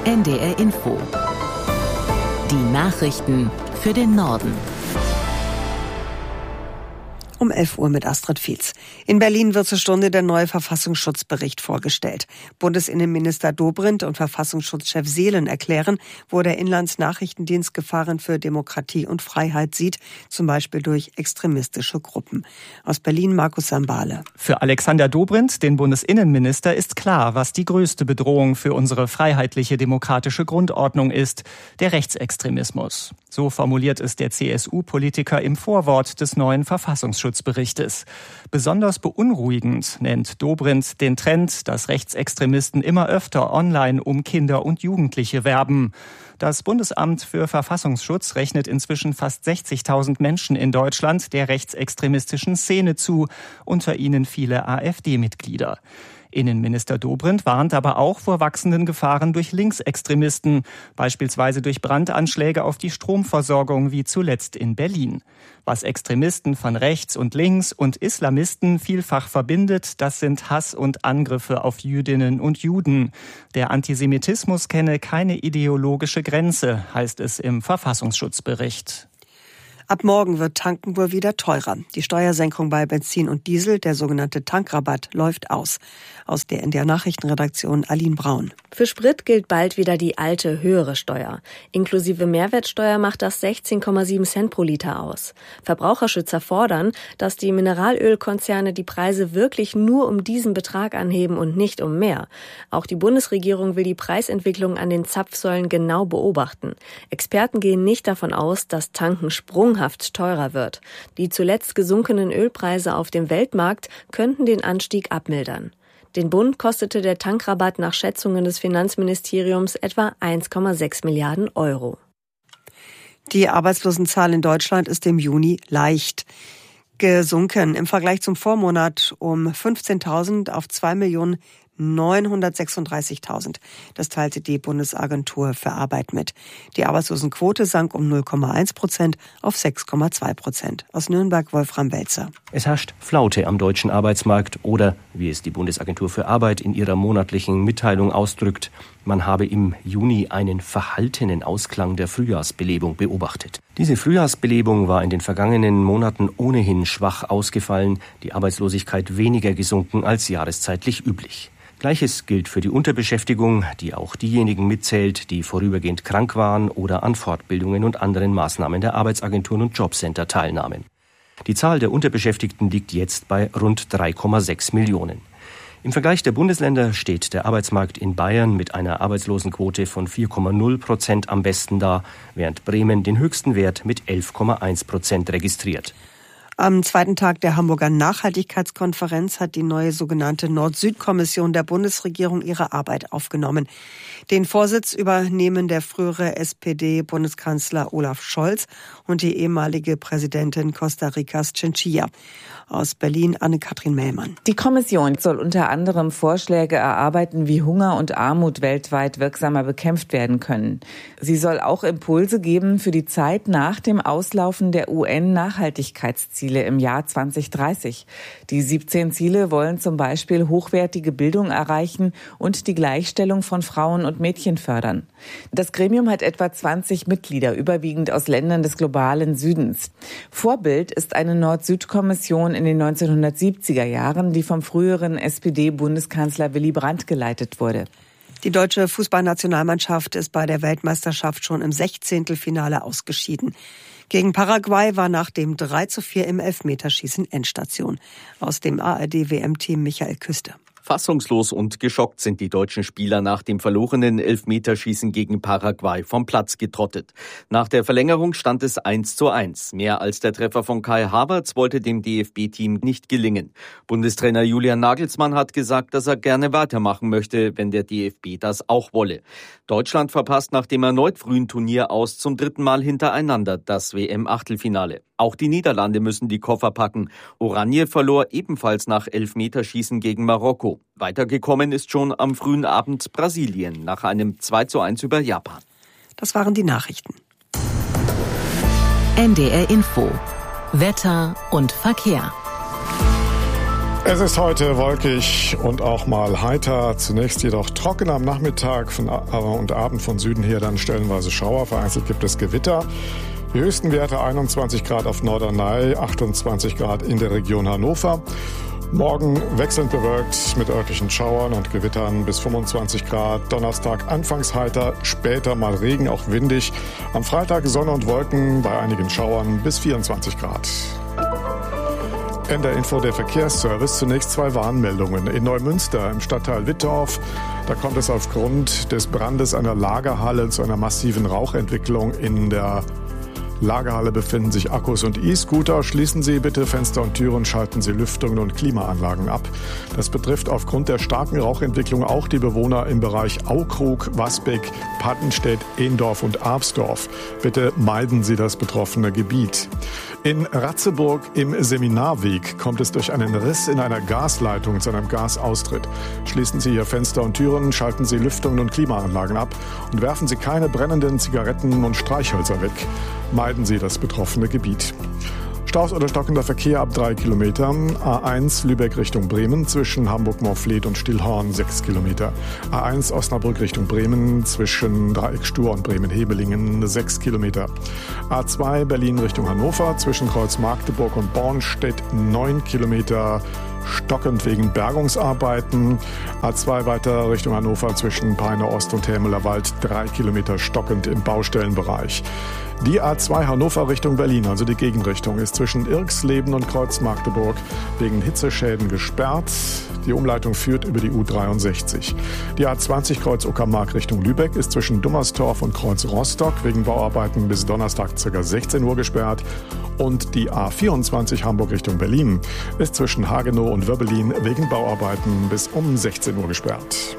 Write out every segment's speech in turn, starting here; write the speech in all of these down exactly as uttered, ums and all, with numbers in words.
N D R Info. Die Nachrichten für den Norden. Um elf Uhr mit Astrid Fietz. In Berlin wird zur Stunde der neue Verfassungsschutzbericht vorgestellt. Bundesinnenminister Dobrindt und Verfassungsschutzchef Seelen erklären, wo der Inlandsnachrichtendienst Gefahren für Demokratie und Freiheit sieht, zum Beispiel durch extremistische Gruppen. Aus Berlin Markus Sambale. Für Alexander Dobrindt, den Bundesinnenminister, ist klar, was die größte Bedrohung für unsere freiheitliche demokratische Grundordnung ist: der Rechtsextremismus. So formuliert es der C S U-Politiker im Vorwort des neuen Verfassungsschutzberichtes. Besonders beunruhigend nennt Dobrindt den Trend, dass Rechtsextremisten immer öfter online um Kinder und Jugendliche werben. Das Bundesamt für Verfassungsschutz rechnet inzwischen fast sechzigtausend Menschen in Deutschland der rechtsextremistischen Szene zu, unter ihnen viele AfD-Mitglieder. Innenminister Dobrindt warnt aber auch vor wachsenden Gefahren durch Linksextremisten, beispielsweise durch Brandanschläge auf die Stromversorgung wie zuletzt in Berlin. Was Extremisten von rechts und links und Islamisten vielfach verbindet, das sind Hass und Angriffe auf Jüdinnen und Juden. Der Antisemitismus kenne keine ideologische Grenze, heißt es im Verfassungsschutzbericht. Ab morgen wird Tanken wohl wieder teurer. Die Steuersenkung bei Benzin und Diesel, der sogenannte Tankrabatt, läuft aus. Aus der N D R-Nachrichtenredaktion Aline Braun. Für Sprit gilt bald wieder die alte, höhere Steuer. Inklusive Mehrwertsteuer macht das sechzehn Komma sieben Cent pro Liter aus. Verbraucherschützer fordern, dass die Mineralölkonzerne die Preise wirklich nur um diesen Betrag anheben und nicht um mehr. Auch die Bundesregierung will die Preisentwicklung an den Zapfsäulen genau beobachten. Experten gehen nicht davon aus, dass Tanken sprunghaft teurer wird. Die zuletzt gesunkenen Ölpreise auf dem Weltmarkt könnten den Anstieg abmildern. Den Bund kostete der Tankrabatt nach Schätzungen des Finanzministeriums etwa eins Komma sechs Milliarden Euro. Die Arbeitslosenzahl in Deutschland ist im Juni leicht gesunken. Im Vergleich zum Vormonat um fünfzehntausend auf zwei Millionen neunhundertsechsunddreißigtausend. Das teilte die Bundesagentur für Arbeit mit. Die Arbeitslosenquote sank um null Komma eins Prozent auf sechs Komma zwei Prozent. Aus Nürnberg Wolfram Welzer. Es herrscht Flaute am deutschen Arbeitsmarkt oder, wie es die Bundesagentur für Arbeit in ihrer monatlichen Mitteilung ausdrückt, man habe im Juni einen verhaltenen Ausklang der Frühjahrsbelebung beobachtet. Diese Frühjahrsbelebung war in den vergangenen Monaten ohnehin schwach ausgefallen, die Arbeitslosigkeit weniger gesunken als jahreszeitlich üblich. Gleiches gilt für die Unterbeschäftigung, die auch diejenigen mitzählt, die vorübergehend krank waren oder an Fortbildungen und anderen Maßnahmen der Arbeitsagenturen und Jobcenter teilnahmen. Die Zahl der Unterbeschäftigten liegt jetzt bei rund drei Komma sechs Millionen. Im Vergleich der Bundesländer steht der Arbeitsmarkt in Bayern mit einer Arbeitslosenquote von vier Komma null Prozent am besten da, während Bremen den höchsten Wert mit elf Komma eins Prozent registriert. Am zweiten Tag der Hamburger Nachhaltigkeitskonferenz hat die neue sogenannte Nord-Süd-Kommission der Bundesregierung ihre Arbeit aufgenommen. Den Vorsitz übernehmen der frühere S P D-Bundeskanzler Olaf Scholz und die ehemalige Präsidentin Costa Ricas Chinchilla. Aus Berlin Anne-Kathrin Mellmann. Die Kommission soll unter anderem Vorschläge erarbeiten, wie Hunger und Armut weltweit wirksamer bekämpft werden können. Sie soll auch Impulse geben für die Zeit nach dem Auslaufen der U N-Nachhaltigkeitsziele im Jahr zwanzig dreißig. Die siebzehn Ziele wollen zum Beispiel hochwertige Bildung erreichen und die Gleichstellung von Frauen und Mädchen fördern. Das Gremium hat etwa zwanzig Mitglieder, überwiegend aus Ländern des globalen Südens. Vorbild ist eine Nord-Süd-Kommission in den neunzehnhundertsiebziger Jahren, die vom früheren S P D-Bundeskanzler Willy Brandt geleitet wurde. Die deutsche Fußballnationalmannschaft ist bei der Weltmeisterschaft schon im Sechzehntelfinale ausgeschieden. Gegen Paraguay war nach dem drei zu vier im Elfmeterschießen Endstation. Aus dem A R D-W M-Team Michael Küster. Fassungslos und geschockt sind die deutschen Spieler nach dem verlorenen Elfmeterschießen gegen Paraguay vom Platz getrottet. Nach der Verlängerung stand es eins zu eins. Mehr als der Treffer von Kai Havertz wollte dem D F B-Team nicht gelingen. Bundestrainer Julian Nagelsmann hat gesagt, dass er gerne weitermachen möchte, wenn der D F B das auch wolle. Deutschland verpasst nach dem erneut frühen Turnier aus zum dritten Mal hintereinander das W M-Achtelfinale. Auch die Niederlande müssen die Koffer packen. Oranje verlor ebenfalls nach Elfmeterschießen gegen Marokko. Weitergekommen ist schon am frühen Abend Brasilien nach einem zwei zu eins über Japan. Das waren die Nachrichten. N D R Info. Wetter und Verkehr. Es ist heute wolkig und auch mal heiter. Zunächst jedoch trocken am Nachmittag von, und Abend von Süden her dann stellenweise Schauer. Vereinzelt gibt es Gewitter. Die höchsten Werte einundzwanzig Grad auf Norderney, achtundzwanzig Grad in der Region Hannover. Morgen wechselnd bewölkt mit örtlichen Schauern und Gewittern bis fünfundzwanzig Grad. Donnerstag anfangs heiter, später mal Regen, auch windig. Am Freitag Sonne und Wolken bei einigen Schauern bis vierundzwanzig Grad. In der Info der Verkehrsservice zunächst zwei Warnmeldungen. In Neumünster im Stadtteil Wittorf, da kommt es aufgrund des Brandes einer Lagerhalle zu einer massiven Rauchentwicklung. In der Lagerhalle befinden sich Akkus und E-Scooter. Schließen Sie bitte Fenster und Türen, schalten Sie Lüftungen und Klimaanlagen ab. Das betrifft aufgrund der starken Rauchentwicklung auch die Bewohner im Bereich Aukrug, Wasbeck, Pattenstedt, Ehendorf und Arpsdorf. Bitte meiden Sie das betroffene Gebiet. In Ratzeburg im Seminarweg kommt es durch einen Riss in einer Gasleitung zu einem Gasaustritt. Schließen Sie Ihr Fenster und Türen, schalten Sie Lüftungen und Klimaanlagen ab und werfen Sie keine brennenden Zigaretten und Streichhölzer weg. Meiden Sie das betroffene Gebiet. Staus oder stockender Verkehr ab drei Kilometer. A eins Lübeck Richtung Bremen zwischen Hamburg-Morfleet und Stillhorn sechs Kilometer. A eins Osnabrück Richtung Bremen zwischen Dreieckstur und Bremen-Hebelingen sechs Kilometer. A zwei Berlin Richtung Hannover zwischen Kreuz-Magdeburg und Bornstedt neun Kilometer. Stockend wegen Bergungsarbeiten. A zwei weiter Richtung Hannover zwischen Peine Ost und Hämeler Wald drei Kilometer stockend im Baustellenbereich. Die A zwei Hannover Richtung Berlin, also die Gegenrichtung, ist zwischen Irxleben und Kreuz-Magdeburg wegen Hitzeschäden gesperrt. Die Umleitung führt über die U dreiundsechzig. Die A zwanzig Kreuz Uckermark Richtung Lübeck ist zwischen Dummerstorf und Kreuz Rostock wegen Bauarbeiten bis Donnerstag ca. sechzehn Uhr gesperrt. Und die A vierundzwanzig Hamburg Richtung Berlin ist zwischen Hagenow und Wöbbelin wegen Bauarbeiten bis um sechzehn Uhr gesperrt.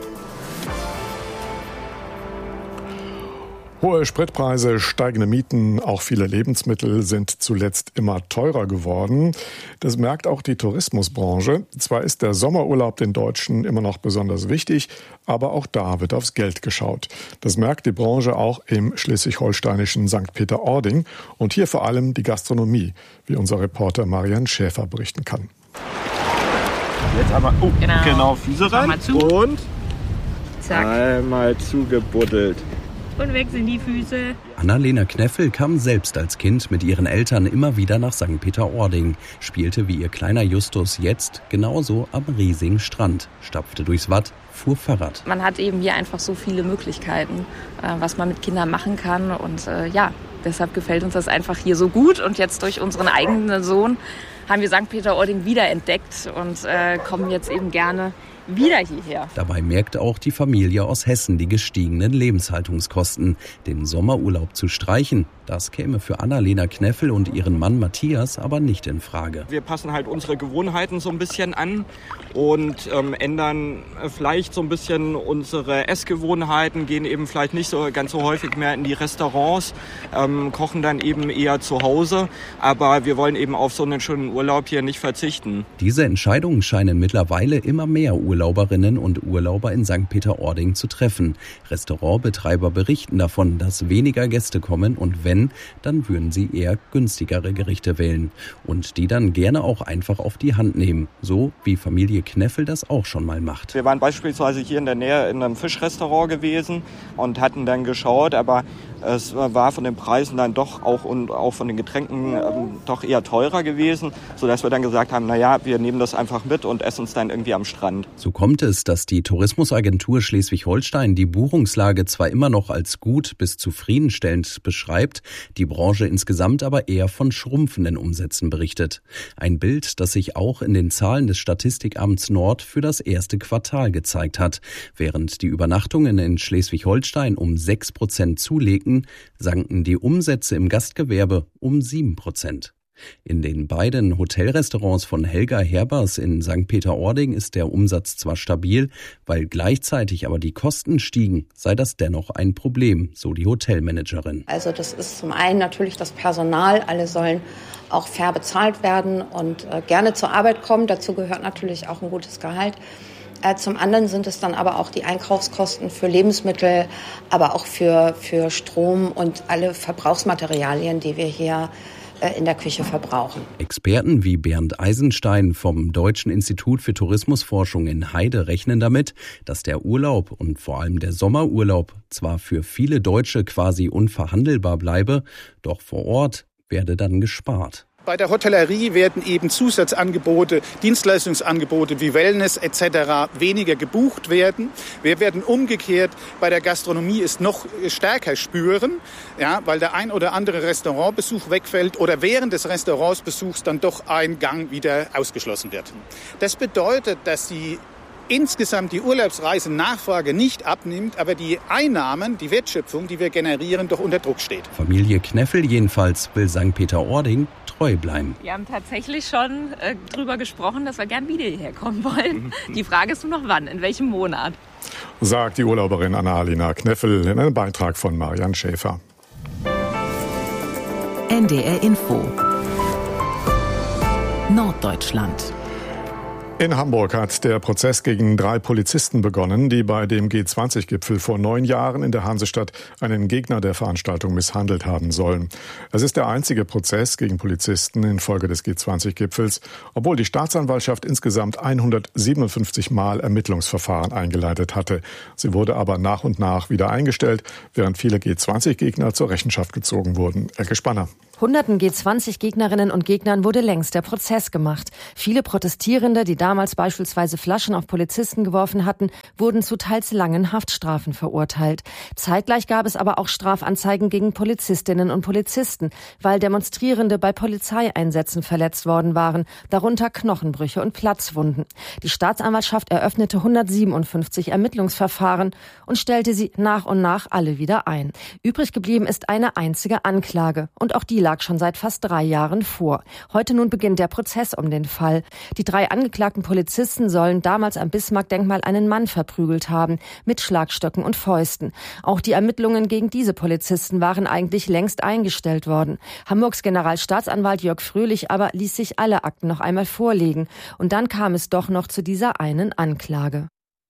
Hohe Spritpreise, steigende Mieten, auch viele Lebensmittel sind zuletzt immer teurer geworden. Das merkt auch die Tourismusbranche. Zwar ist der Sommerurlaub den Deutschen immer noch besonders wichtig, aber auch da wird aufs Geld geschaut. Das merkt die Branche auch im schleswig-holsteinischen Sankt Peter-Ording und hier vor allem die Gastronomie, wie unser Reporter Marian Schäfer berichten kann. Jetzt einmal oh, genau. genau Füße rein und zack. Einmal zugebuddelt. Und weg sind die Füße. Annalena Kneffel kam selbst als Kind mit ihren Eltern immer wieder nach Sankt Peter-Ording, spielte wie ihr kleiner Justus jetzt genauso am riesigen Strand, stapfte durchs Watt, fuhr Fahrrad. Man hat eben hier einfach so viele Möglichkeiten, was man mit Kindern machen kann und äh, ja, deshalb gefällt uns das einfach hier so gut und jetzt durch unseren eigenen Sohn haben wir Sankt Peter-Ording wiederentdeckt und äh, kommen jetzt eben gerne wieder hierher. Dabei merkt auch die Familie aus Hessen die gestiegenen Lebenshaltungskosten. Den Sommerurlaub zu streichen, das käme für Annalena Kneffel und ihren Mann Matthias aber nicht in Frage. Wir passen halt unsere Gewohnheiten so ein bisschen an und ähm, ändern vielleicht so ein bisschen unsere Essgewohnheiten, gehen eben vielleicht nicht so ganz so häufig mehr in die Restaurants, ähm, kochen dann eben eher zu Hause. Aber wir wollen eben auf so einen schönen Urlaub hier nicht verzichten. Diese Entscheidungen scheinen mittlerweile immer mehr Urlaub Urlauberinnen und Urlauber in Sankt Peter-Ording zu treffen. Restaurantbetreiber berichten davon, dass weniger Gäste kommen und wenn, dann würden sie eher günstigere Gerichte wählen und die dann gerne auch einfach auf die Hand nehmen, so wie Familie Kneffel das auch schon mal macht. Wir waren beispielsweise hier in der Nähe in einem Fischrestaurant gewesen und hatten dann geschaut, aber es war von den Preisen dann doch auch und auch von den Getränken ähm, doch eher teurer gewesen, sodass wir dann gesagt haben, naja, wir nehmen das einfach mit und essen es dann irgendwie am Strand. So kommt es, dass die Tourismusagentur Schleswig-Holstein die Buchungslage zwar immer noch als gut bis zufriedenstellend beschreibt, die Branche insgesamt aber eher von schrumpfenden Umsätzen berichtet. Ein Bild, das sich auch in den Zahlen des Statistikamts Nord für das erste Quartal gezeigt hat. Während die Übernachtungen in Schleswig-Holstein um sechs Prozent zulegten, sanken die Umsätze im Gastgewerbe um sieben Prozent. In den beiden Hotelrestaurants von Helga Herbers in Sankt Peter-Ording ist der Umsatz zwar stabil, weil gleichzeitig aber die Kosten stiegen, sei das dennoch ein Problem, so die Hotelmanagerin. Also das ist zum einen natürlich das Personal, alle sollen auch fair bezahlt werden und äh, gerne zur Arbeit kommen, dazu gehört natürlich auch ein gutes Gehalt. Zum anderen sind es dann aber auch die Einkaufskosten für Lebensmittel, aber auch für, für Strom und alle Verbrauchsmaterialien, die wir hier äh, in der Küche verbrauchen. Experten wie Bernd Eisenstein vom Deutschen Institut für Tourismusforschung in Heide rechnen damit, dass der Urlaub und vor allem der Sommerurlaub zwar für viele Deutsche quasi unverhandelbar bleibe, doch vor Ort werde dann gespart. Bei der Hotellerie werden eben Zusatzangebote, Dienstleistungsangebote wie Wellness et cetera weniger gebucht werden. Wir werden umgekehrt bei der Gastronomie es noch stärker spüren, ja, weil der ein oder andere Restaurantbesuch wegfällt oder während des Restaurantsbesuchs dann doch ein Gang wieder ausgeschlossen wird. Das bedeutet, dass die insgesamt die Urlaubsreisennachfrage nicht abnimmt, aber die Einnahmen, die Wertschöpfung, die wir generieren, doch unter Druck steht. Familie Kneffel jedenfalls will Sankt Peter-Ording treu bleiben. Wir haben tatsächlich schon äh, drüber gesprochen, dass wir gern wieder hierher kommen wollen. Die Frage ist nur noch wann, in welchem Monat. Sagt die Urlauberin Anna-Alina Kneffel in einem Beitrag von Marian Schäfer. N D R Info Norddeutschland. In Hamburg hat der Prozess gegen drei Polizisten begonnen, die bei dem G zwanzig Gipfel vor neun Jahren in der Hansestadt einen Gegner der Veranstaltung misshandelt haben sollen. Es ist der einzige Prozess gegen Polizisten infolge des G zwanzig Gipfels, obwohl die Staatsanwaltschaft insgesamt hundertsiebenundfünfzig Mal Ermittlungsverfahren eingeleitet hatte. Sie wurde aber nach und nach wieder eingestellt, während viele G zwanzig Gegner zur Rechenschaft gezogen wurden. Elke Spanner. Hunderten G zwanzig Gegnerinnen und Gegnern wurde längst der Prozess gemacht. Viele Protestierende, die damals beispielsweise Flaschen auf Polizisten geworfen hatten, wurden zu teils langen Haftstrafen verurteilt. Zeitgleich gab es aber auch Strafanzeigen gegen Polizistinnen und Polizisten, weil Demonstrierende bei Polizeieinsätzen verletzt worden waren, darunter Knochenbrüche und Platzwunden. Die Staatsanwaltschaft eröffnete hundertsiebenundfünfzig Ermittlungsverfahren und stellte sie nach und nach alle wieder ein. Übrig geblieben ist eine einzige Anklage und auch die lag schon seit fast drei Jahren vor. Heute nun beginnt der Prozess um den Fall. Die drei angeklagten Polizisten sollen damals am Bismarck-Denkmal einen Mann verprügelt haben, mit Schlagstöcken und Fäusten. Auch die Ermittlungen gegen diese Polizisten waren eigentlich längst eingestellt worden. Hamburgs Generalstaatsanwalt Jörg Fröhlich aber ließ sich alle Akten noch einmal vorlegen. Und dann kam es doch noch zu dieser einen Anklage.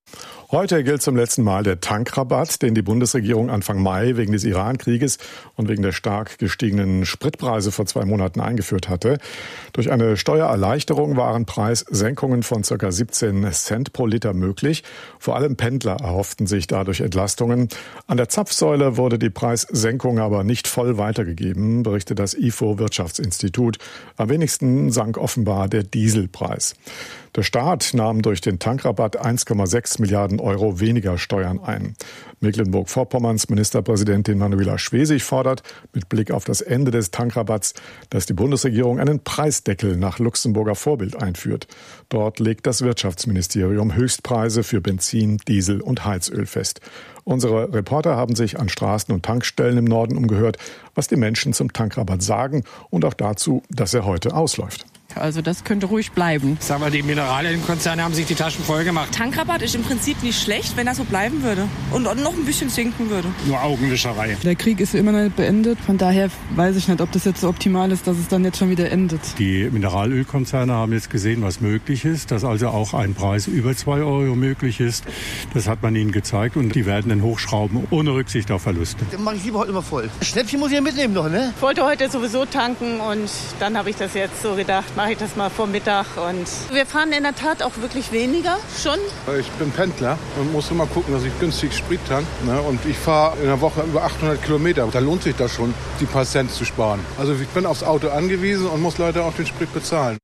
Heute gilt zum letzten Mal der Tankrabatt, den die Bundesregierung Anfang Mai wegen des Iran-Krieges und wegen der stark gestiegenen Spritpreise vor zwei Monaten eingeführt hatte. Durch eine Steuererleichterung waren Preissenkungen von ca. siebzehn Cent pro Liter möglich. Vor allem Pendler erhofften sich dadurch Entlastungen. An der Zapfsäule wurde die Preissenkung aber nicht voll weitergegeben, berichtet das I F O-Wirtschaftsinstitut. Am wenigsten sank offenbar der Dieselpreis. Der Staat nahm durch den Tankrabatt eins Komma sechs Milliarden Euro weniger Steuern ein. Mecklenburg-Vorpommerns Ministerpräsidentin Manuela Schwesig fordert mit Blick auf das Ende des Tankrabatts, dass die Bundesregierung einen Preisdeckel nach Luxemburger Vorbild einführt. Dort legt das Wirtschaftsministerium Höchstpreise für Benzin, Diesel und Heizöl fest. Unsere Reporter haben sich an Straßen und Tankstellen im Norden umgehört, was die Menschen zum Tankrabatt sagen und auch dazu, dass er heute ausläuft. Also das könnte ruhig bleiben. Sagen wir, die Mineralölkonzerne haben sich die Taschen voll gemacht. Tankrabatt ist im Prinzip nicht schlecht, wenn das so bleiben würde und noch ein bisschen sinken würde. Nur Augenwischerei. Der Krieg ist immer noch nicht beendet. Von daher weiß ich nicht, ob das jetzt so optimal ist, dass es dann jetzt schon wieder endet. Die Mineralölkonzerne haben jetzt gesehen, was möglich ist, dass also auch ein Preis über zwei Euro möglich ist. Das hat man ihnen gezeigt und die werden den hochschrauben ohne Rücksicht auf Verluste. Dann mache ich lieber heute immer voll. Schnäppchen muss ich ja mitnehmen noch, ne? Ich wollte heute sowieso tanken und dann habe ich das jetzt so gedacht, mache ich das mal vor Mittag. Und wir fahren in der Tat auch wirklich weniger schon. Ich bin Pendler und muss immer gucken, dass ich günstig Sprit tanke. Ne? Und ich fahre in der Woche über achthundert Kilometer. Da lohnt sich das schon, die paar Cent zu sparen. Also ich bin aufs Auto angewiesen und muss leider auch den Sprit bezahlen.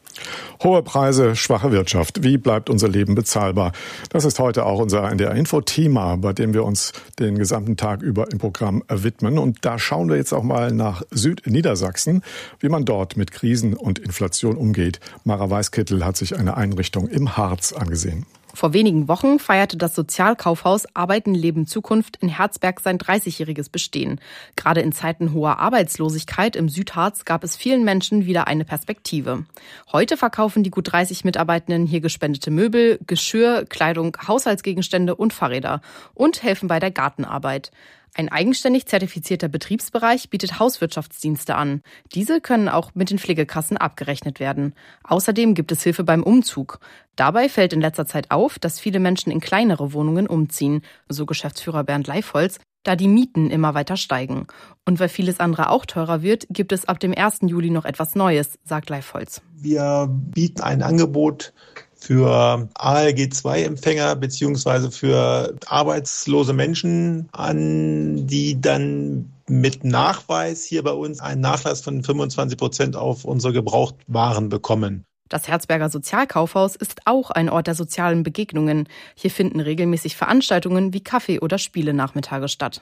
Hohe Preise, schwache Wirtschaft. Wie bleibt unser Leben bezahlbar? Das ist heute auch unser N D R-Info-Thema, bei dem wir uns den gesamten Tag über im Programm widmen. Und da schauen wir jetzt auch mal nach Südniedersachsen, wie man dort mit Krisen und Inflation umgeht. Mara Weißkittel hat sich eine Einrichtung im Harz angesehen. Vor wenigen Wochen feierte das Sozialkaufhaus Arbeiten, Leben, Zukunft in Herzberg sein dreißigjähriges Bestehen. Gerade in Zeiten hoher Arbeitslosigkeit im Südharz gab es vielen Menschen wieder eine Perspektive. Heute verkaufen die gut dreißig Mitarbeitenden hier gespendete Möbel, Geschirr, Kleidung, Haushaltsgegenstände und Fahrräder und helfen bei der Gartenarbeit. Ein eigenständig zertifizierter Betriebsbereich bietet Hauswirtschaftsdienste an. Diese können auch mit den Pflegekassen abgerechnet werden. Außerdem gibt es Hilfe beim Umzug. Dabei fällt in letzter Zeit auf, dass viele Menschen in kleinere Wohnungen umziehen, so Geschäftsführer Bernd Leifholz. da die Mieten immer weiter steigen. Und weil vieles andere auch teurer wird, gibt es ab dem ersten Juli noch etwas Neues, sagt Leifholz. Wir bieten ein Angebot für A L G zwei Empfänger beziehungsweise für arbeitslose Menschen an, die dann mit Nachweis hier bei uns einen Nachlass von fünfundzwanzig Prozent auf unsere Gebrauchtwaren bekommen. Das Herzberger Sozialkaufhaus ist auch ein Ort der sozialen Begegnungen. Hier finden regelmäßig Veranstaltungen wie Kaffee- oder Spielenachmittage statt.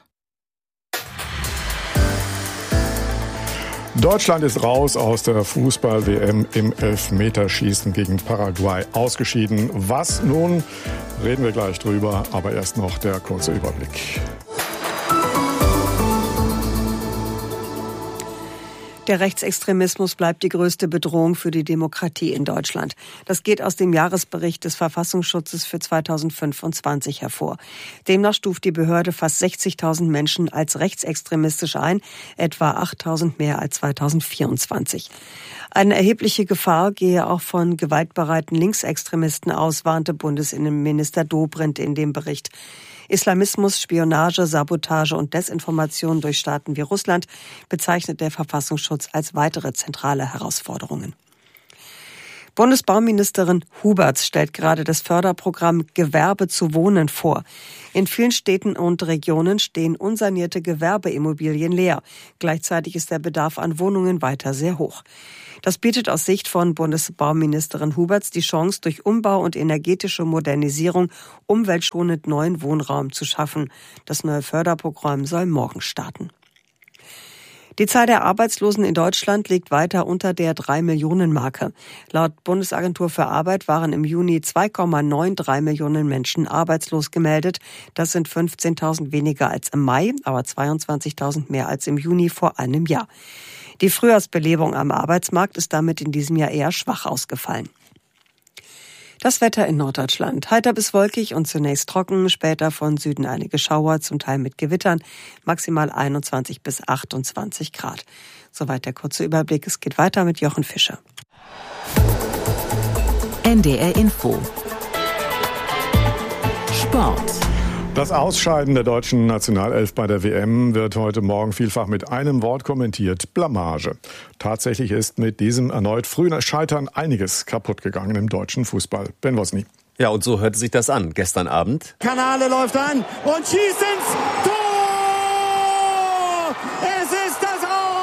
Deutschland ist raus aus der Fußball-W M im Elfmeterschießen gegen Paraguay ausgeschieden. Was nun? Reden wir gleich drüber, aber erst noch der kurze Überblick. Der Rechtsextremismus bleibt die größte Bedrohung für die Demokratie in Deutschland. Das geht aus dem Jahresbericht des Verfassungsschutzes für zweitausendfünfundzwanzig hervor. Demnach stuft die Behörde fast sechzigtausend Menschen als rechtsextremistisch ein, etwa achttausend mehr als zweitausendvierundzwanzig. Eine erhebliche Gefahr gehe auch von gewaltbereiten Linksextremisten aus, warnte Bundesinnenminister Dobrindt in dem Bericht. Islamismus, Spionage, Sabotage und Desinformation durch Staaten wie Russland bezeichnet der Verfassungsschutz als weitere zentrale Herausforderungen. Bundesbauministerin Huberts stellt gerade das Förderprogramm Gewerbe zu Wohnen vor. In vielen Städten und Regionen stehen unsanierte Gewerbeimmobilien leer. Gleichzeitig ist der Bedarf an Wohnungen weiter sehr hoch. Das bietet aus Sicht von Bundesbauministerin Huberts die Chance, durch Umbau und energetische Modernisierung umweltschonend neuen Wohnraum zu schaffen. Das neue Förderprogramm soll morgen starten. Die Zahl der Arbeitslosen in Deutschland liegt weiter unter der drei Millionen Marke. Laut Bundesagentur für Arbeit waren im Juni zwei Komma drei neun Millionen Menschen arbeitslos gemeldet. Das sind fünfzehntausend weniger als im Mai, aber zweiundzwanzigtausend mehr als im Juni vor einem Jahr. Die Frühjahrsbelebung am Arbeitsmarkt ist damit in diesem Jahr eher schwach ausgefallen. Das Wetter in Norddeutschland. Heiter bis wolkig und zunächst trocken, später von Süden einige Schauer, zum Teil mit Gewittern, maximal einundzwanzig bis achtundzwanzig Grad. Soweit der kurze Überblick. Es geht weiter mit Jochen Fischer. N D R Info. Sport. Das Ausscheiden der deutschen Nationalelf bei der W M wird heute Morgen vielfach mit einem Wort kommentiert: Blamage. Tatsächlich ist mit diesem erneut frühen Scheitern einiges kaputt gegangen im deutschen Fußball. Ben Wosny. Ja, und so hörte sich das an gestern Abend. Kanale läuft an und schießt ins Tor! Es ist das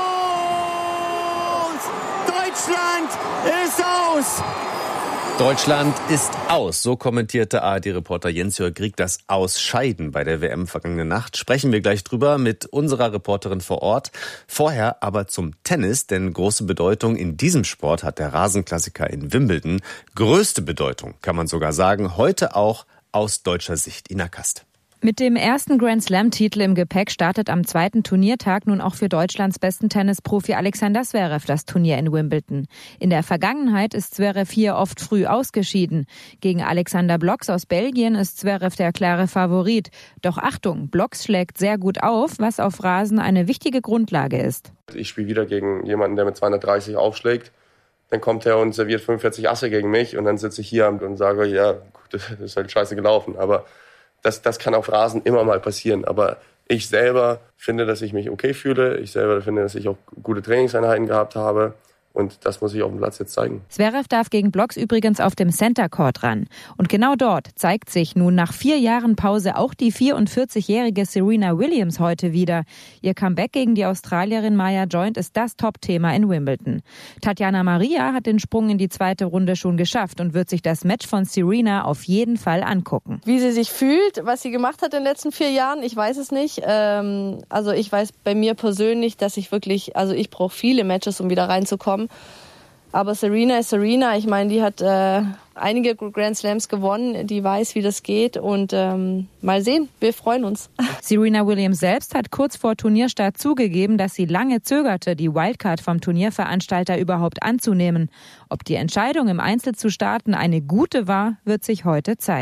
Aus! Deutschland ist aus! Deutschland ist aus, so kommentierte A R D-Reporter Jens-Jörg Grieg das Ausscheiden bei der W M vergangene Nacht. Sprechen wir gleich drüber mit unserer Reporterin vor Ort. Vorher aber zum Tennis, denn große Bedeutung in diesem Sport hat der Rasenklassiker in Wimbledon. Größte Bedeutung, kann man sogar sagen, heute auch aus deutscher Sicht. Ina Kast. Mit dem ersten Grand-Slam-Titel im Gepäck startet am zweiten Turniertag nun auch für Deutschlands besten Tennisprofi Alexander Zverev das Turnier in Wimbledon. In der Vergangenheit ist Zverev hier oft früh ausgeschieden. Gegen Alexander Blocks aus Belgien ist Zverev der klare Favorit. Doch Achtung, Blocks schlägt sehr gut auf, was auf Rasen eine wichtige Grundlage ist. Ich spiele wieder gegen jemanden, der mit zweihundertdreißig aufschlägt. Dann kommt er und serviert fünfundvierzig Asse gegen mich und dann sitze ich hier und sage, ja, das ist halt scheiße gelaufen, aber Das, das kann auf Rasen immer mal passieren, aber ich selber finde, dass ich mich okay fühle. Ich selber finde, dass ich auch gute Trainingseinheiten gehabt habe. Und das muss ich auf dem Platz jetzt zeigen. Zverev darf gegen Blocks übrigens auf dem Center Court ran. Und genau dort zeigt sich nun nach vier Jahren Pause auch die vierundvierzigjährige Serena Williams heute wieder. Ihr Comeback gegen die Australierin Maya Joint ist das Top-Thema in Wimbledon. Tatjana Maria hat den Sprung in die zweite Runde schon geschafft und wird sich das Match von Serena auf jeden Fall angucken. Wie sie sich fühlt, was sie gemacht hat in den letzten vier Jahren, ich weiß es nicht. Ähm, also ich weiß bei mir persönlich, dass ich wirklich, also ich brauche viele Matches, um wieder reinzukommen. Aber Serena ist Serena. Ich meine, die hat äh, einige Grand Slams gewonnen. Die weiß, wie das geht. Und ähm, mal sehen, wir freuen uns. Serena Williams selbst hat kurz vor Turnierstart zugegeben, dass sie lange zögerte, die Wildcard vom Turnierveranstalter überhaupt anzunehmen. Ob die Entscheidung, im Einzel zu starten, eine gute war, wird sich heute zeigen.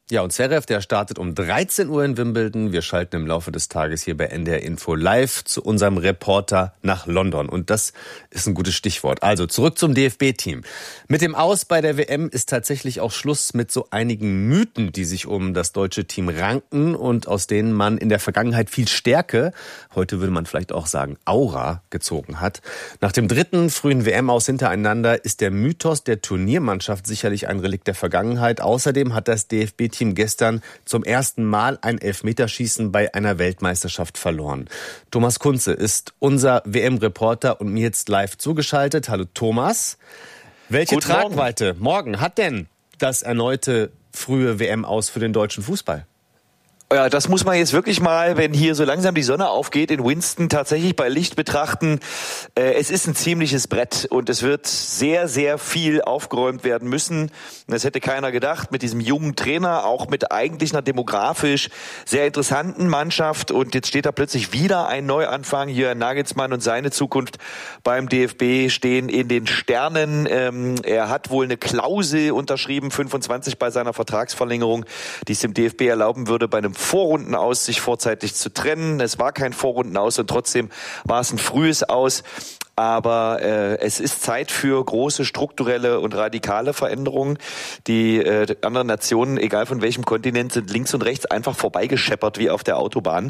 Ja, und Zverev, der startet um dreizehn Uhr in Wimbledon. Wir schalten im Laufe des Tages hier bei N D R Info live zu unserem Reporter nach London. Und das ist ein gutes Stichwort. Also zurück zum D F B-Team. Mit dem Aus bei der W M ist tatsächlich auch Schluss mit so einigen Mythen, die sich um das deutsche Team ranken und aus denen man in der Vergangenheit viel Stärke, heute würde man vielleicht auch sagen Aura, gezogen hat. Nach dem dritten frühen W M-Aus hintereinander ist der Mythos der Turniermannschaft sicherlich ein Relikt der Vergangenheit. Außerdem hat das D F B Team gestern zum ersten Mal ein Elfmeterschießen bei einer Weltmeisterschaft verloren. Thomas Kunze ist unser W M-Reporter und mir jetzt live zugeschaltet. Hallo Thomas. Welche Guten Tragweite morgen. morgen hat denn das erneute frühe W M-Aus für den deutschen Fußball? Ja, das muss man jetzt wirklich mal, wenn hier so langsam die Sonne aufgeht, in Winston tatsächlich bei Licht betrachten. Äh, es ist ein ziemliches Brett und es wird sehr, sehr viel aufgeräumt werden müssen. Das hätte keiner gedacht mit diesem jungen Trainer, auch mit eigentlich einer demografisch sehr interessanten Mannschaft. Und jetzt steht da plötzlich wieder ein Neuanfang. Jürgen Nagelsmann und seine Zukunft beim D F B stehen in den Sternen. Ähm, er hat wohl eine Klausel unterschrieben, fünfundzwanzig bei seiner Vertragsverlängerung, die es dem D F B erlauben würde, bei einem Vorrundenaus sich vorzeitig zu trennen. Es war kein Vorrundenaus und trotzdem war es ein frühes Aus. Aber äh, es ist Zeit für große strukturelle und radikale Veränderungen. Die äh, anderen Nationen, egal von welchem Kontinent, sind links und rechts einfach vorbeigescheppert wie auf der Autobahn.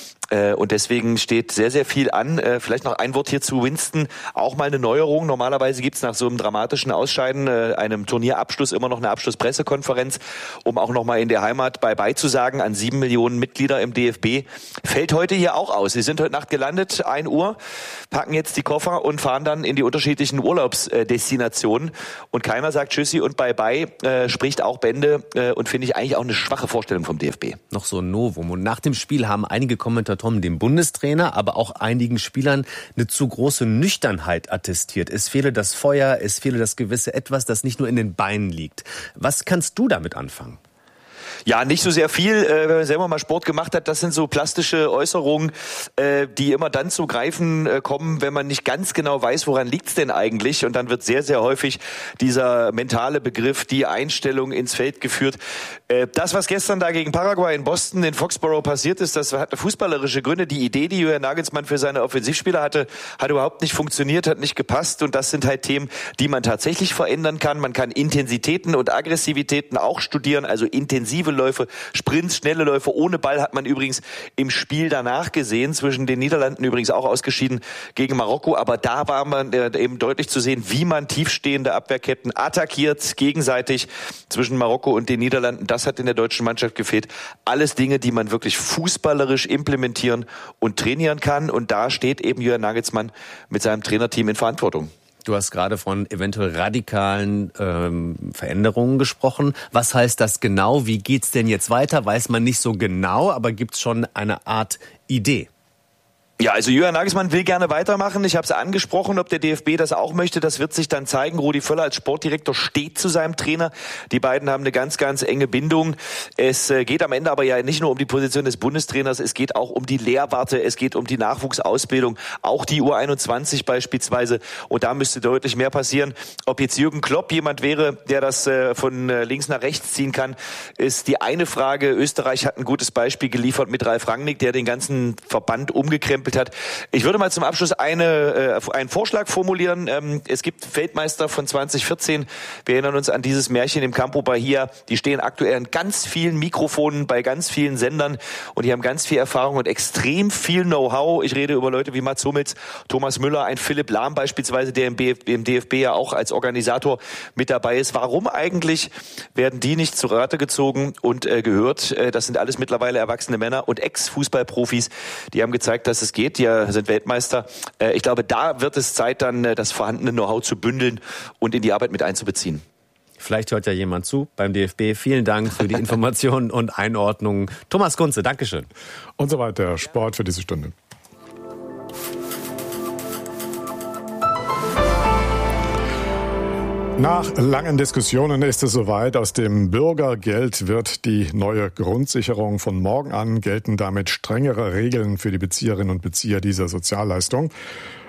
Und deswegen steht sehr, sehr viel an. Vielleicht noch ein Wort hier zu Winston. Auch mal eine Neuerung. Normalerweise gibt es nach so einem dramatischen Ausscheiden, einem Turnierabschluss, immer noch eine Abschlusspressekonferenz, um auch noch mal in der Heimat Bye-bye zu sagen an sieben Millionen Mitglieder im D F B. Fällt heute hier auch aus. Sie sind heute Nacht gelandet, ein Uhr, packen jetzt die Koffer und fahren dann in die unterschiedlichen Urlaubsdestinationen. Und keiner sagt Tschüssi und Bye-bye, spricht auch Bände und finde ich eigentlich auch eine schwache Vorstellung vom D F B. Noch so ein Novum. Und nach dem Spiel haben einige Kommentatoren dem Bundestrainer, aber auch einigen Spielern eine zu große Nüchternheit attestiert. Es fehle das Feuer, es fehle das gewisse Etwas, das nicht nur in den Beinen liegt. Was kannst du damit anfangen? Ja, nicht so sehr viel, äh, wenn man selber mal Sport gemacht hat. Das sind so plastische Äußerungen, äh, die immer dann zu greifen äh, kommen, wenn man nicht ganz genau weiß, woran liegt's denn eigentlich. Und dann wird sehr, sehr häufig dieser mentale Begriff, die Einstellung ins Feld geführt. Äh, das, was gestern da gegen Paraguay in Boston, in Foxborough passiert ist, das hatte fußballerische Gründe. Die Idee, die Jürgen Nagelsmann für seine Offensivspieler hatte, hat überhaupt nicht funktioniert, hat nicht gepasst. Und das sind halt Themen, die man tatsächlich verändern kann. Man kann Intensitäten und Aggressivitäten auch studieren, also intensive Läufe, Sprints, schnelle Läufe ohne Ball hat man übrigens im Spiel danach gesehen, zwischen den Niederlanden übrigens auch ausgeschieden gegen Marokko, aber da war man eben deutlich zu sehen, wie man tiefstehende Abwehrketten attackiert, gegenseitig zwischen Marokko und den Niederlanden. Das hat in der deutschen Mannschaft gefehlt. Alles Dinge, die man wirklich fußballerisch implementieren und trainieren kann, und da steht eben Jürgen Nagelsmann mit seinem Trainerteam in Verantwortung. Du hast gerade von eventuell radikalen ähm, Veränderungen gesprochen. Was heißt das genau? Wie geht's denn jetzt weiter? Weiß man nicht so genau, aber gibt's schon eine Art Idee? Ja, also Jürgen Nagelsmann will gerne weitermachen. Ich habe es angesprochen, ob der D F B das auch möchte, das wird sich dann zeigen. Rudi Völler als Sportdirektor steht zu seinem Trainer. Die beiden haben eine ganz, ganz enge Bindung. Es geht am Ende aber ja nicht nur um die Position des Bundestrainers, es geht auch um die Lehrwarte, es geht um die Nachwuchsausbildung, auch die U einundzwanzig beispielsweise. Und da müsste deutlich mehr passieren. Ob jetzt Jürgen Klopp jemand wäre, der das von links nach rechts ziehen kann, ist die eine Frage. Österreich hat ein gutes Beispiel geliefert mit Ralf Rangnick, der den ganzen Verband umgekrempelt hat. Ich würde mal zum Abschluss eine, äh, einen Vorschlag formulieren. Ähm, es gibt Weltmeister von zwanzig vierzehn. Wir erinnern uns an dieses Märchen im Campo Bahia. Die stehen aktuell an ganz vielen Mikrofonen bei ganz vielen Sendern und die haben ganz viel Erfahrung und extrem viel Know-how. Ich rede über Leute wie Mats Hummels, Thomas Müller, ein Philipp Lahm beispielsweise, der im, B F, im D F B ja auch als Organisator mit dabei ist. Warum eigentlich werden die nicht zu Rate gezogen und äh, gehört? Äh, das sind alles mittlerweile erwachsene Männer und Ex-Fußballprofis. Die haben gezeigt, dass es geht. Die sind Weltmeister. Ich glaube, da wird es Zeit, dann das vorhandene Know-how zu bündeln und in die Arbeit mit einzubeziehen. Vielleicht hört ja jemand zu beim D F B. Vielen Dank für die Informationen und Einordnungen. Thomas Kunze, Dankeschön. Und soweit der Sport für diese Stunde. Nach langen Diskussionen ist es soweit. Aus dem Bürgergeld wird die neue Grundsicherung. Von morgen an gelten damit strengere Regeln für die Bezieherinnen und Bezieher dieser Sozialleistung.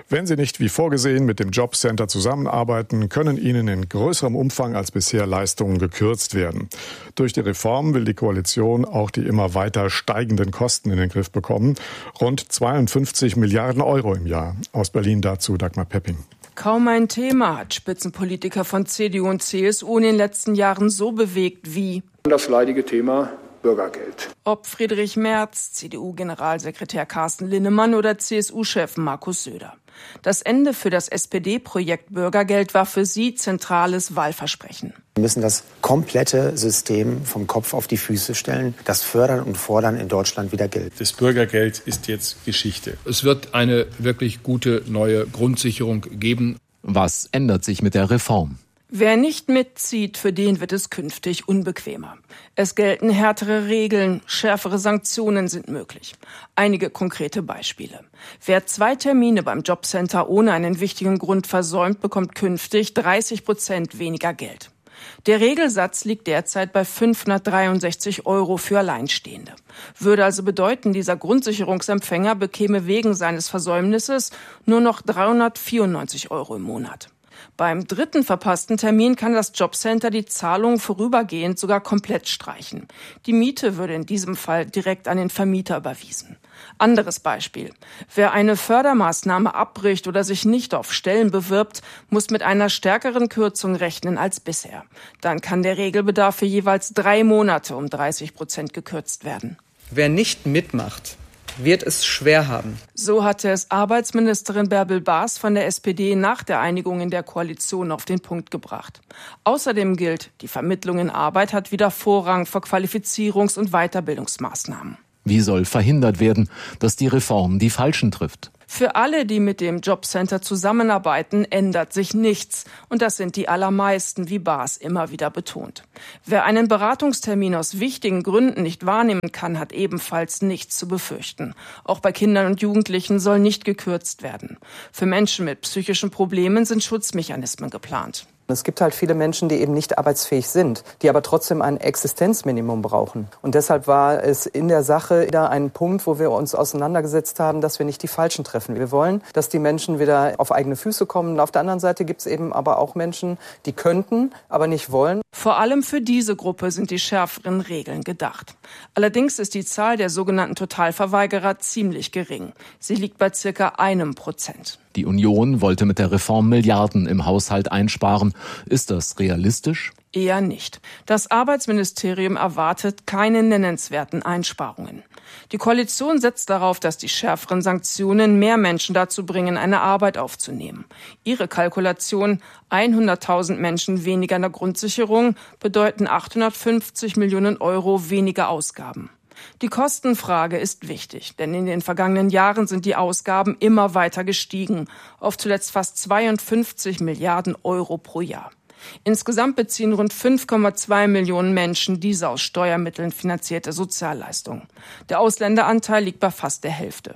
Wenn sie nicht wie vorgesehen mit dem Jobcenter zusammenarbeiten, können ihnen in größerem Umfang als bisher Leistungen gekürzt werden. Durch die Reform will die Koalition auch die immer weiter steigenden Kosten in den Griff bekommen. Rund zweiundfünfzig Milliarden Euro im Jahr. Aus Berlin dazu Dagmar Pepping. Kaum ein Thema hat Spitzenpolitiker von C D U und C S U in den letzten Jahren so bewegt wie das leidige Thema Bürgergeld. Ob Friedrich Merz, C D U-Generalsekretär Carsten Linnemann oder C S U-Chef Markus Söder. Das Ende für das S P D-Projekt Bürgergeld war für sie zentrales Wahlversprechen. Wir müssen das komplette System vom Kopf auf die Füße stellen. Das Fördern und Fordern in Deutschland wieder gilt. Das Bürgergeld ist jetzt Geschichte. Es wird eine wirklich gute neue Grundsicherung geben. Was ändert sich mit der Reform? Wer nicht mitzieht, für den wird es künftig unbequemer. Es gelten härtere Regeln, schärfere Sanktionen sind möglich. Einige konkrete Beispiele. Wer zwei Termine beim Jobcenter ohne einen wichtigen Grund versäumt, bekommt künftig dreißig Prozent weniger Geld. Der Regelsatz liegt derzeit bei fünfhundertdreiundsechzig Euro für Alleinstehende. Würde also bedeuten, dieser Grundsicherungsempfänger bekäme wegen seines Versäumnisses nur noch dreihundertvierundneunzig Euro im Monat. Beim dritten verpassten Termin kann das Jobcenter die Zahlung vorübergehend sogar komplett streichen. Die Miete würde in diesem Fall direkt an den Vermieter überwiesen. Anderes Beispiel. Wer eine Fördermaßnahme abbricht oder sich nicht auf Stellen bewirbt, muss mit einer stärkeren Kürzung rechnen als bisher. Dann kann der Regelbedarf für jeweils drei Monate um dreißig Prozent gekürzt werden. Wer nicht mitmacht, wird es schwer haben. So hatte es Arbeitsministerin Bärbel Baas von der S P D nach der Einigung in der Koalition auf den Punkt gebracht. Außerdem gilt, die Vermittlung in Arbeit hat wieder Vorrang vor Qualifizierungs- und Weiterbildungsmaßnahmen. Wie soll verhindert werden, dass die Reform die Falschen trifft? Für alle, die mit dem Jobcenter zusammenarbeiten, ändert sich nichts. Und das sind die allermeisten, wie Baas immer wieder betont. Wer einen Beratungstermin aus wichtigen Gründen nicht wahrnehmen kann, hat ebenfalls nichts zu befürchten. Auch bei Kindern und Jugendlichen soll nicht gekürzt werden. Für Menschen mit psychischen Problemen sind Schutzmechanismen geplant. Es gibt halt viele Menschen, die eben nicht arbeitsfähig sind, die aber trotzdem ein Existenzminimum brauchen. Und deshalb war es in der Sache wieder ein Punkt, wo wir uns auseinandergesetzt haben, dass wir nicht die Falschen treffen. Wir wollen, dass die Menschen wieder auf eigene Füße kommen. Und auf der anderen Seite gibt es eben aber auch Menschen, die könnten, aber nicht wollen. Vor allem für diese Gruppe sind die schärferen Regeln gedacht. Allerdings ist die Zahl der sogenannten Totalverweigerer ziemlich gering. Sie liegt bei circa einem Prozent. Die Union wollte mit der Reform Milliarden im Haushalt einsparen. Ist das realistisch? Eher nicht. Das Arbeitsministerium erwartet keine nennenswerten Einsparungen. Die Koalition setzt darauf, dass die schärferen Sanktionen mehr Menschen dazu bringen, eine Arbeit aufzunehmen. Ihre Kalkulation, hunderttausend Menschen weniger in der Grundsicherung, bedeuten achthundertfünfzig Millionen Euro weniger Ausgaben. Die Kostenfrage ist wichtig, denn in den vergangenen Jahren sind die Ausgaben immer weiter gestiegen, auf zuletzt fast zweiundfünfzig Milliarden Euro pro Jahr. Insgesamt beziehen rund fünf Komma zwei Millionen Menschen diese aus Steuermitteln finanzierte Sozialleistung. Der Ausländeranteil liegt bei fast der Hälfte.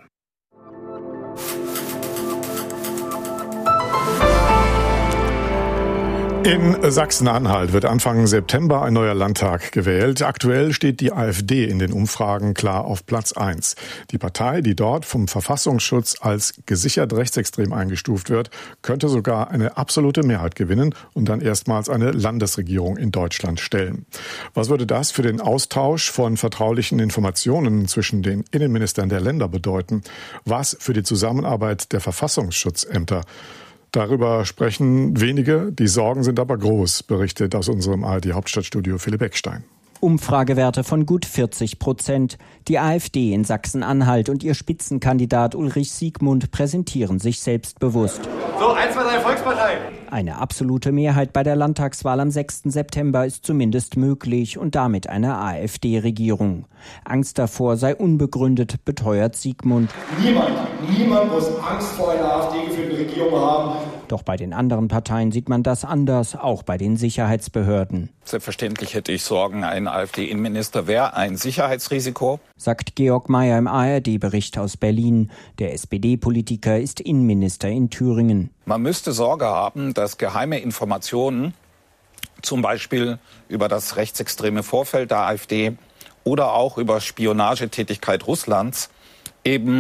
In Sachsen-Anhalt wird Anfang September ein neuer Landtag gewählt. Aktuell steht die AfD in den Umfragen klar auf Platz eins. Die Partei, die dort vom Verfassungsschutz als gesichert rechtsextrem eingestuft wird, könnte sogar eine absolute Mehrheit gewinnen und dann erstmals eine Landesregierung in Deutschland stellen. Was würde das für den Austausch von vertraulichen Informationen zwischen den Innenministern der Länder bedeuten? Was für die Zusammenarbeit der Verfassungsschutzämter? Darüber sprechen wenige, die Sorgen sind aber groß, berichtet aus unserem A R D-Hauptstadtstudio Philipp Eckstein. Umfragewerte von gut vierzig Prozent. Die AfD in Sachsen-Anhalt und ihr Spitzenkandidat Ulrich Siegmund präsentieren sich selbstbewusst. So, eins, zwei, drei, Volkspartei. Eine absolute Mehrheit bei der Landtagswahl am sechsten September ist zumindest möglich und damit eine AfD-Regierung. Angst davor sei unbegründet, beteuert Siegmund. Niemand, niemand muss Angst vor einer AfD-geführten Regierung haben. Doch bei den anderen Parteien sieht man das anders, auch bei den Sicherheitsbehörden. Selbstverständlich hätte ich Sorgen, ein AfD-Innenminister wäre ein Sicherheitsrisiko, sagt Georg Mayer im A R D-Bericht aus Berlin. Der S P D-Politiker ist Innenminister in Thüringen. Man müsste Sorge haben, dass geheime Informationen, zum Beispiel über das rechtsextreme Vorfeld der AfD oder auch über Spionagetätigkeit Russlands, eben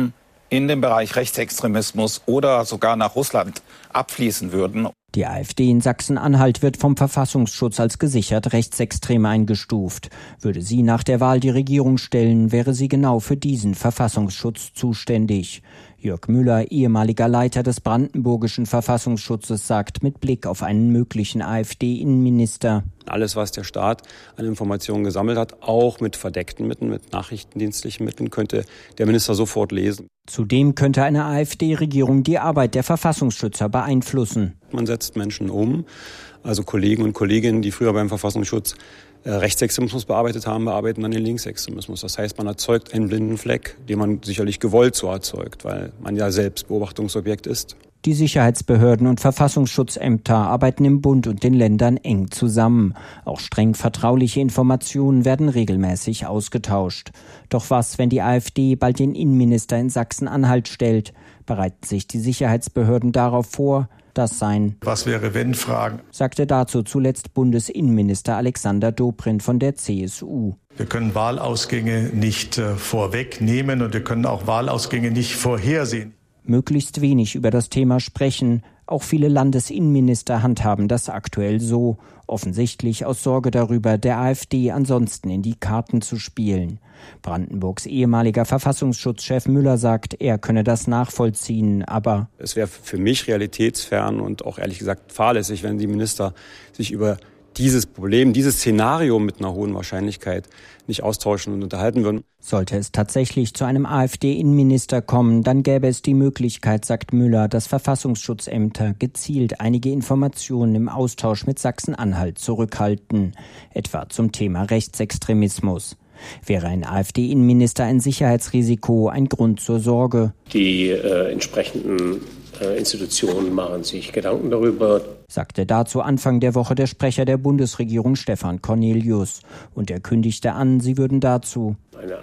in den Bereich Rechtsextremismus oder sogar nach Russland abfließen würden. Die AfD in Sachsen-Anhalt wird vom Verfassungsschutz als gesichert rechtsextrem eingestuft. Würde sie nach der Wahl die Regierung stellen, wäre sie genau für diesen Verfassungsschutz zuständig. Jörg Müller, ehemaliger Leiter des brandenburgischen Verfassungsschutzes, sagt mit Blick auf einen möglichen AfD-Innenminister: Alles, was der Staat an Informationen gesammelt hat, auch mit verdeckten Mitteln, mit nachrichtendienstlichen Mitteln, könnte der Minister sofort lesen. Zudem könnte eine AfD-Regierung die Arbeit der Verfassungsschützer beeinflussen. Man setzt Menschen um, also Kollegen und Kolleginnen, die früher beim Verfassungsschutz äh, Rechtsextremismus bearbeitet haben, bearbeiten dann den Linksextremismus. Das heißt, man erzeugt einen blinden Fleck, den man sicherlich gewollt so erzeugt, weil man ja selbst Beobachtungsobjekt ist. Die Sicherheitsbehörden und Verfassungsschutzämter arbeiten im Bund und den Ländern eng zusammen. Auch streng vertrauliche Informationen werden regelmäßig ausgetauscht. Doch was, wenn die AfD bald den Innenminister in Sachsen-Anhalt stellt? Bereiten sich die Sicherheitsbehörden darauf vor? Das seien Was wäre wenn Fragen, sagte dazu zuletzt Bundesinnenminister Alexander Dobrindt von der C S U. Wir können Wahlausgänge nicht äh, vorwegnehmen und wir können auch Wahlausgänge nicht vorhersehen. Möglichst wenig über das Thema sprechen. Auch viele Landesinnenminister handhaben das aktuell so. Offensichtlich aus Sorge darüber, der AfD ansonsten in die Karten zu spielen. Brandenburgs ehemaliger Verfassungsschutzchef Müller sagt, er könne das nachvollziehen, aber es wäre für mich realitätsfern und auch ehrlich gesagt fahrlässig, wenn die Minister sich über dieses Problem, dieses Szenario mit einer hohen Wahrscheinlichkeit nicht austauschen und unterhalten würden. Sollte es tatsächlich zu einem AfD-Innenminister kommen, dann gäbe es die Möglichkeit, sagt Müller, dass Verfassungsschutzämter gezielt einige Informationen im Austausch mit Sachsen-Anhalt zurückhalten, etwa zum Thema Rechtsextremismus. Wäre ein AfD-Innenminister ein Sicherheitsrisiko, ein Grund zur Sorge? Die äh, entsprechenden äh, Institutionen machen sich Gedanken darüber, sagte dazu Anfang der Woche der Sprecher der Bundesregierung Stefan Cornelius. Und er kündigte an, sie würden dazu eine